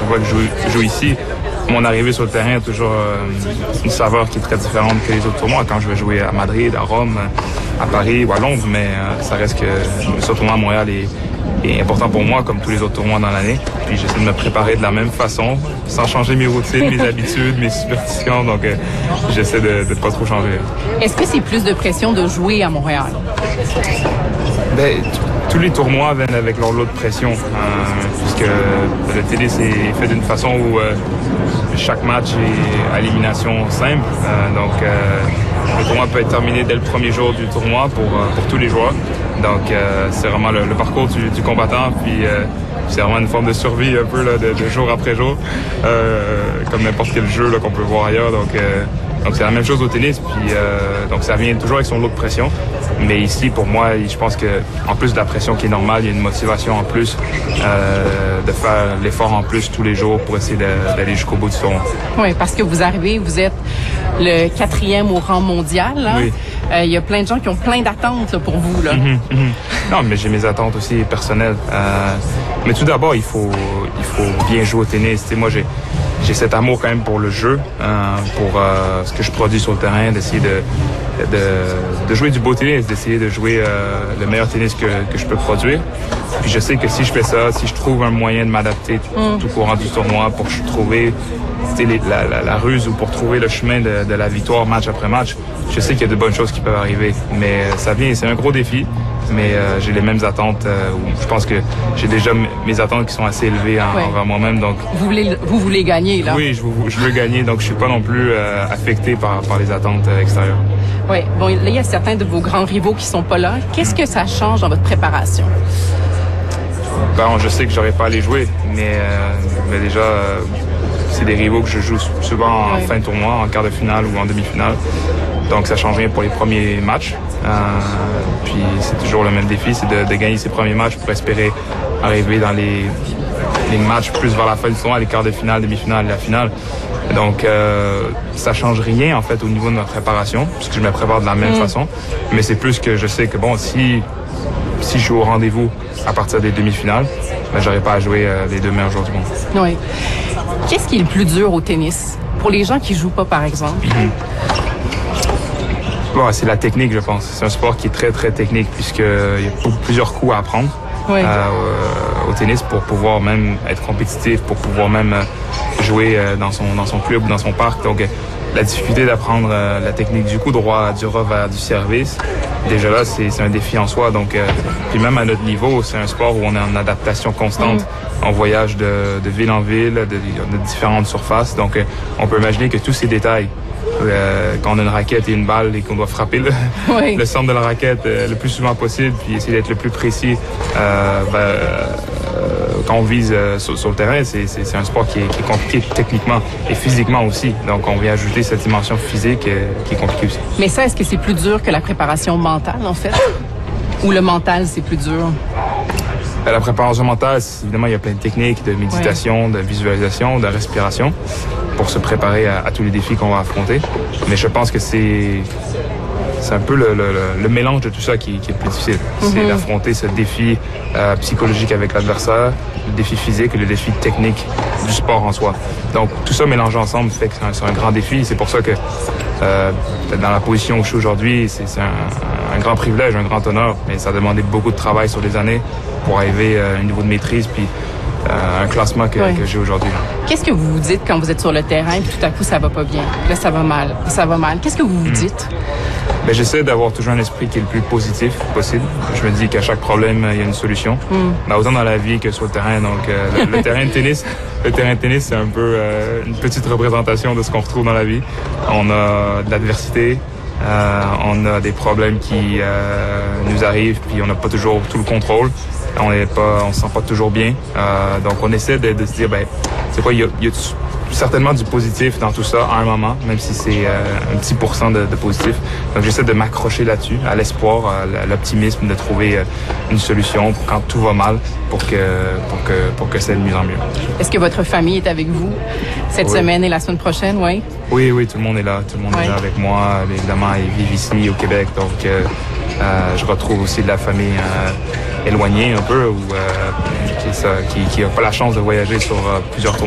fois que je joue ici, mon arrivée sur le terrain a toujours une saveur qui est très différente que les autres tournois. Quand je vais jouer à Madrid, à Rome, à Paris ou à Londres, mais ça reste que ce tournoi à Montréal est important pour moi, comme tous les autres tournois dans l'année. Puis j'essaie de me préparer de la même façon, sans changer mes routines, mes habitudes, mes superstitions. Donc j'essaie de ne pas trop changer. Est-ce que c'est plus de pression de jouer à Montréal? Ben, tous les tournois viennent avec leur lot de pression, puisque le tennis est fait d'une façon où chaque match est à élimination simple. Donc le tournoi peut être terminé dès le premier jour du tournoi pour tous les joueurs. Donc c'est vraiment le parcours du combattant, puis c'est vraiment une forme de survie un peu là, de jour après jour, comme n'importe quel jeu là, qu'on peut voir ailleurs. Donc c'est la même chose au tennis, puis donc ça vient toujours avec son lot de pression. Mais ici, pour moi, je pense que en plus de la pression qui est normale, il y a une motivation en plus de faire l'effort en plus tous les jours pour essayer d'aller jusqu'au bout du tournoi. Oui, parce que vous arrivez, vous êtes le 4e au rang mondial. Hein? Oui. Il y a plein de gens qui ont plein d'attentes là, pour vous. Là. Non, mais j'ai mes attentes aussi personnelles. Mais tout d'abord, il faut bien jouer au tennis. Tu sais, moi, j'ai cet amour quand même pour le jeu, pour ce que je produis sur le terrain, d'essayer de jouer du beau tennis, d'essayer de jouer le meilleur tennis que je peux produire. Puis je sais que si je fais ça, si je trouve un moyen de m'adapter tout au courant du tournoi pour trouver la ruse ou pour trouver le chemin de la victoire match après match, je sais qu'il y a de bonnes choses qui peuvent arriver. Mais ça vient, c'est un gros défi. Mais j'ai les mêmes attentes. Je pense que j'ai déjà mes attentes qui sont assez élevées envers moi-même. Donc vous voulez gagner là? Oui, je veux gagner. Donc je suis pas non plus affecté par les attentes extérieures. Oui. Bon, là il y a certains de vos grands rivaux qui sont pas là. Qu'est-ce que ça change dans votre préparation? Bon, je sais que j'aurais pas à les jouer, mais déjà c'est des rivaux que je joue souvent en fin de tournoi, en quart de finale ou en demi-finale. Donc ça change rien pour les premiers matchs. Puis c'est toujours le même défi, c'est de gagner ses premiers matchs pour espérer arriver dans les matchs plus vers la fin du tournoi, les quarts de finale, demi-finale et la finale. Donc ça change rien en fait au niveau de ma préparation, puisque je me prépare de la même façon. Mais c'est plus que je sais que bon, si je joue au rendez-vous à partir des demi-finales, ben, j'aurais pas à jouer les 2 meilleurs joueurs du monde. Oui. Qu'est-ce qui est le plus dur au tennis pour les gens qui jouent pas, par exemple? Bon, c'est la technique, je pense. C'est un sport qui est très, très technique, puisqu'il y a plusieurs coups à apprendre au tennis pour pouvoir même être compétitif, pour pouvoir même jouer dans son club ou dans son parc. Donc, la difficulté d'apprendre la technique du coup droit, du revers, du service, déjà là, c'est un défi en soi. Donc, puis même à notre niveau, c'est un sport où on est en adaptation constante. On voyage de ville en ville, de différentes surfaces. Donc, on peut imaginer que tous ces détails, quand on a une raquette et une balle et qu'on doit frapper le centre de la raquette le plus souvent possible, puis essayer d'être le plus précis quand on vise sur le terrain, c'est un sport qui est compliqué techniquement et physiquement aussi. Donc on vient ajouter cette dimension physique qui est compliquée aussi. Mais ça, est-ce que c'est plus dur que la préparation mentale en fait? Ou le mental, c'est plus dur? La préparation mentale, évidemment, il y a plein de techniques de méditation, de visualisation, de respiration pour se préparer à tous les défis qu'on va affronter. Mais je pense que c'est un peu le mélange de tout ça qui est le plus difficile. C'est d'affronter ce défi psychologique avec l'adversaire, le défi physique et le défi technique du sport en soi. Donc tout ça mélangé ensemble fait que c'est un grand défi. C'est pour ça que dans la position où je suis aujourd'hui, c'est un grand privilège, un grand honneur. Mais ça a demandé beaucoup de travail sur des années pour arriver à un niveau de maîtrise puis un classement que j'ai aujourd'hui. Qu'est-ce que vous vous dites quand vous êtes sur le terrain et tout à coup ça va pas bien? Là ça va mal, ça va mal. Qu'est-ce que vous vous dites? Ben, j'essaie d'avoir toujours un esprit qui est le plus positif possible. Je me dis qu'à chaque problème, il y a une solution. Autant dans la vie que sur le terrain. Donc, le terrain de tennis, c'est un peu une petite représentation de ce qu'on retrouve dans la vie. On a de l'adversité, on a des problèmes qui nous arrivent, puis on n'a pas toujours tout le contrôle. On se sent pas toujours bien. Donc, on essaie de se dire, ben, c'est quoi, il y a certainement du positif dans tout ça à un moment, même si c'est un petit % de positif. Donc j'essaie de m'accrocher là-dessus, à l'espoir, à l'optimisme, de trouver une solution quand tout va mal pour que c'est de mieux en mieux. Est-ce que votre famille est avec vous cette semaine et la semaine prochaine, oui? Oui, tout le monde est là. Tout le monde est là avec moi. Évidemment, ils vivent ici au Québec, donc je retrouve aussi de la famille éloignée un peu, qui n'a pas la chance de voyager sur plusieurs tournois.